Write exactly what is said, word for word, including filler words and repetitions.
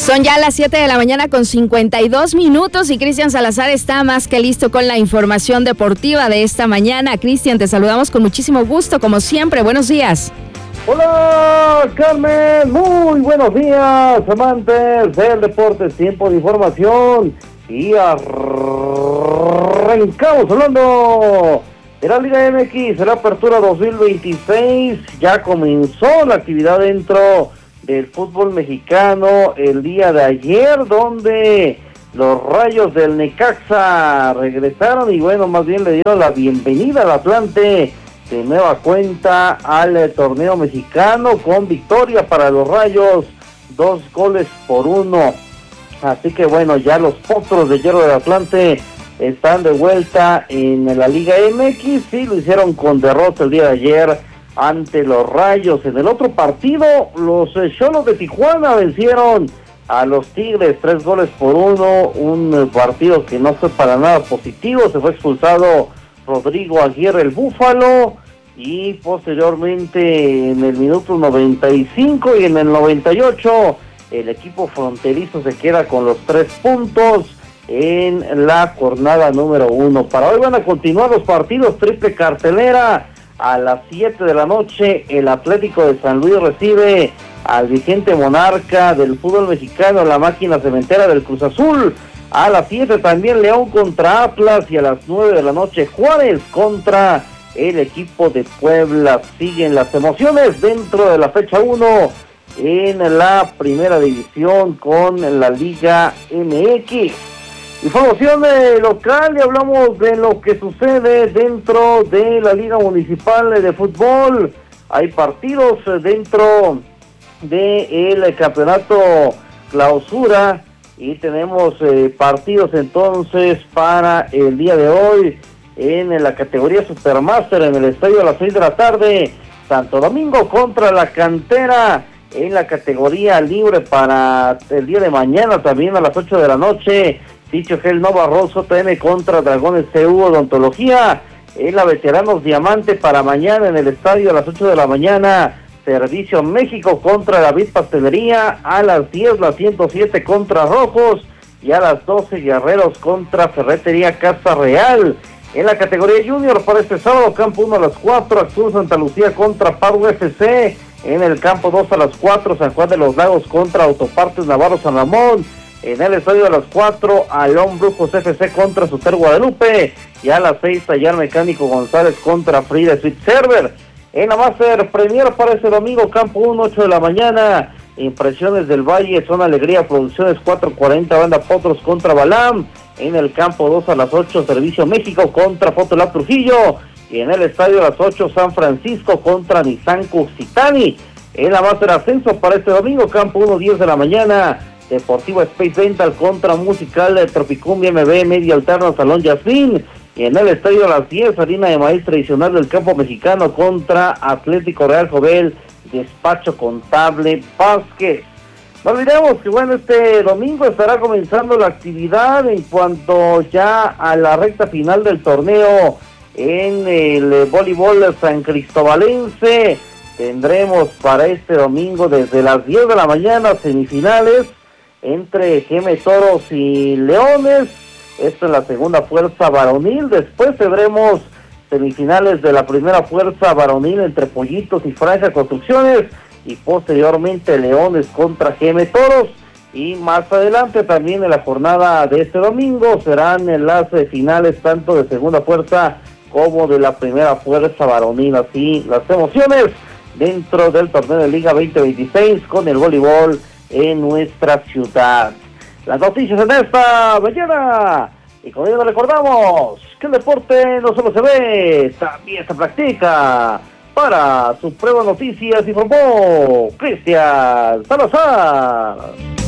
Son ya las siete de la mañana con cincuenta y dos minutos y Cristian Salazar está más que listo con la información deportiva de esta mañana. Cristian, te saludamos con muchísimo gusto, como siempre. Buenos días. Hola, Carmen. Muy buenos días, amantes del deporte. Tiempo de información y arrancamos hablando de la Liga M X, de la Apertura dos mil veintiséis. Ya comenzó la actividad dentro del fútbol mexicano el día de ayer, donde los Rayos del Necaxa regresaron y bueno, más bien le dieron la bienvenida al Atlante de nueva cuenta al eh, torneo mexicano, con victoria para los Rayos, dos goles por uno. Así que bueno, ya los Potros de Hierro del Atlante están de vuelta en la Liga M X, y lo hicieron con derrota el día de ayer ante los Rayos. En el otro partido, los Xolos de Tijuana vencieron a los Tigres, tres goles por uno, un partido que no fue para nada positivo. Se fue expulsado Rodrigo Aguirre, el Búfalo, y posteriormente en el minuto noventa y cinco y en el noventa y ocho el equipo fronterizo se queda con los tres puntos en la jornada número uno. Para hoy van a continuar los partidos, triple cartelera. A las siete de la noche el Atlético de San Luis recibe al vigente monarca del fútbol mexicano, la máquina cementera del Cruz Azul. A las siete también León contra Atlas, y a las nueve de la noche Juárez contra el equipo de Puebla. Siguen las emociones dentro de la fecha uno en la primera división con la Liga M X. Información eh, local, y hablamos de lo que sucede dentro de la Liga Municipal de Fútbol. Hay partidos eh, dentro del de campeonato clausura, y tenemos eh, partidos entonces para el día de hoy en la categoría Supermaster en el estadio a las seis de la tarde. Santo Domingo contra la Cantera. En la categoría libre para el día de mañana también a las ocho de la noche, Dicho Gel Nova Rosso T M contra Dragones C U Odontología. En la Veteranos Diamante para mañana en el estadio a las ocho de la mañana. Servicio México contra David Pastelería. A las diez la ciento siete contra Rojos. Y a las doce Guerreros contra Ferretería Casa Real. En la categoría Junior para este sábado, campo uno a las cuatro, Azul Santa Lucía contra Pau F C. En el campo dos a las cuatro, San Juan de los Lagos contra Autopartes Navarro San Ramón. En el estadio a las cuatro, Alón Brujos F C contra Soter Guadalupe. Y a las seis, Tallar Mecánico González contra Frida Sweet Server. En la Master Premier para este domingo, campo uno, ocho de la mañana, Impresiones del Valle, Zona Alegría Producciones cuatro cuarenta, Banda Potros contra Balam. En el campo dos a las ocho, Servicio México contra Fotolab Trujillo. Y en el estadio a las ocho, San Francisco contra Nissan Cuxitani. En la Master Ascenso para este domingo, campo uno, diez de la mañana, Deportivo Space Dental contra Musical de Tropicumbia M B Media Alterna Salón Yasmin. Y en el estadio a las diez, Harina de Maíz Tradicional del Campo Mexicano contra Atlético Real Jovel, Despacho Contable Vázquez. No olvidemos que bueno, este domingo estará comenzando la actividad en cuanto ya a la recta final del torneo en el voleibol San Cristobalense. Tendremos para este domingo desde las diez de la mañana semifinales entre Geme Toros y Leones. Esto es la segunda fuerza varonil. Después tendremos semifinales de la primera fuerza varonil entre Pollitos y Franja Construcciones, y posteriormente Leones contra Geme Toros. Y más adelante también en la jornada de este domingo serán en las finales tanto de segunda fuerza como de la primera fuerza varonil. Así las emociones dentro del torneo de Liga veinte veintiséis con el voleibol en nuestra ciudad. Las noticias en esta mañana, y como ya recordamos que el deporte no solo se ve, también se practica. Para Suprema Noticias informó Cristian Salazar.